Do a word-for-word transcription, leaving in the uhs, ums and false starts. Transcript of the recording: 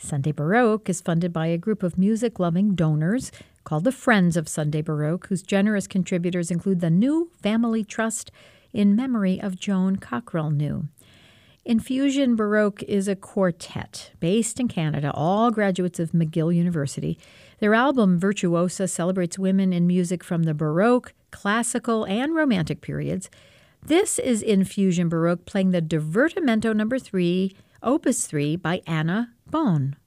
Sunday Baroque is funded by a group of music-loving donors called the Friends of Sunday Baroque, whose generous contributors include the New Family Trust in memory of Joan Cockrell New. Infusion Baroque is a quartet based in Canada, all graduates of McGill University. Their album, Virtuosa, celebrates women in music from the Baroque, classical, and Romantic periods. This is Infusion Baroque playing the Divertimento number three, Opus three by Anna Bohn.